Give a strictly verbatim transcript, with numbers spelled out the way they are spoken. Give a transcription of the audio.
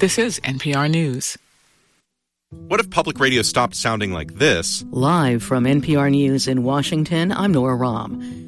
This is N P R News. What if public radio stopped sounding like this? Live from N P R News in Washington, I'm Nora Rahm.